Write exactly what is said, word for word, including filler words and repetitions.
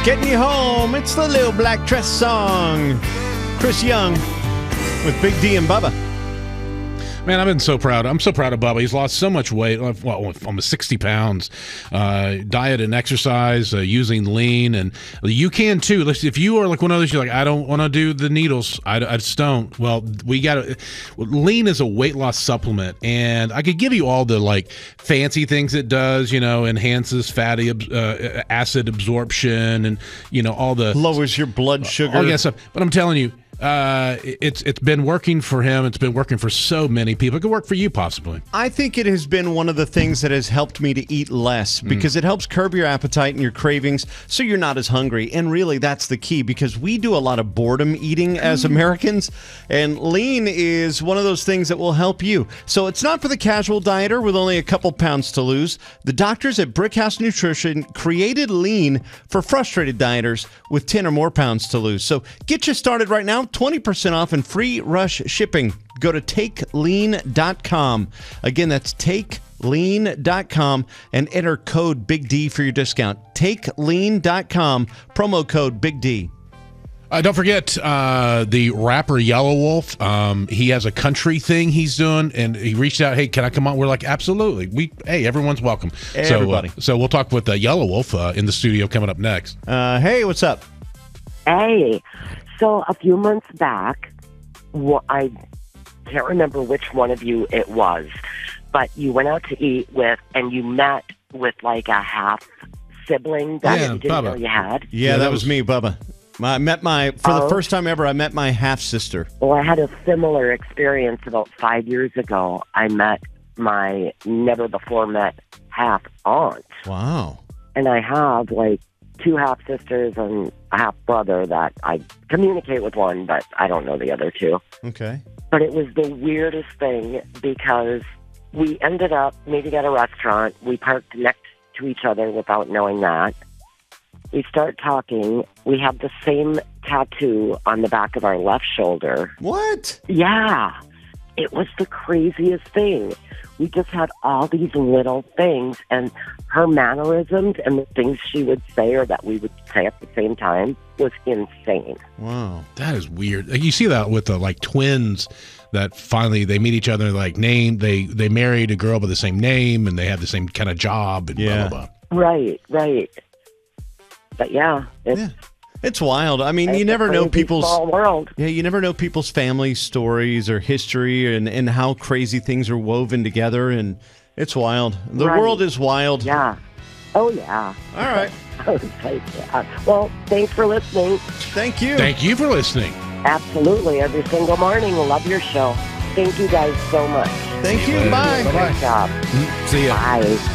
Getting you home. It's the Little Black Dress song. Chris Young with Big D and Bubba. Man, I've been so proud. I'm so proud of Bubba. He's lost so much weight, well, almost sixty pounds. Uh, diet and exercise, uh, using lean, and you can too. Listen, if you are like one of those, you're like, I don't want to do the needles. I, I just don't. Well, we got to. Lean is a weight loss supplement, and I could give you all the like fancy things it does. You know, enhances fatty uh, acid absorption, and you know all the lowers your blood sugar. All that stuff. But I'm telling you. Uh, it's it's been working for him. It's been working for so many people. It could work for you possibly. I think it has been one of the things that has helped me to eat less because mm. it helps curb your appetite and your cravings so you're not as hungry. And really, that's the key because we do a lot of boredom eating as Americans, and lean is one of those things that will help you. So it's not for the casual dieter with only a couple pounds to lose. The doctors at Brickhouse Nutrition created lean for frustrated dieters with ten or more pounds to lose. So get you started right now. twenty percent off and free rush shipping. Go to take lean dot com. Again, that's take lean dot com and enter code Big D for your discount. take lean dot com, promo code Big D. Uh, don't forget uh, the rapper Yellow Wolf. Um, he has a country thing he's doing, and he reached out. Hey, can I come on? We're like, absolutely. We hey, everyone's welcome. Everybody. So, uh, so we'll talk with uh, Yellow Wolf uh, in the studio coming up next. Uh, hey, what's up? Hey. So a few months back, well, I can't remember which one of you it was, but you went out to eat with, and you met with like a half sibling that yeah, you didn't Bubba. know you had. Yeah, Yeah, that, that was was me, Bubba. I met my, for the Oh. first time ever, I met my half-sister. Well, I had a similar experience about five years ago. I met my never-before-met half-aunt, Wow. and I have like two half-sisters and a half-brother that I communicate with one, but I don't know the other two. Okay. But it was the weirdest thing because we ended up meeting at a restaurant. We parked next to each other without knowing that. We start talking. We have the same tattoo on the back of our left shoulder. What? Yeah. It was the craziest thing. We just had all these little things, and her mannerisms and the things she would say or that we would say at the same time was insane. Wow. That is weird. Like, you see that with the like twins that finally they meet each other, like name they they married a girl by the same name and they have the same kind of job and Yeah. blah blah blah. Right, right. But yeah, it's, Yeah. It's wild. I mean, it's you a never know crazy people's small world. Yeah, you never know people's family stories or history and, and how crazy things are woven together, and it's wild. The Right. world is wild. Yeah. Oh, yeah. All right. I was like, yeah. Well, thanks for listening. Thank you. Thank you for listening. Absolutely. Every single morning. Love your show. Thank you guys so much. Thank you. Later. Bye. Great job. See ya. Bye.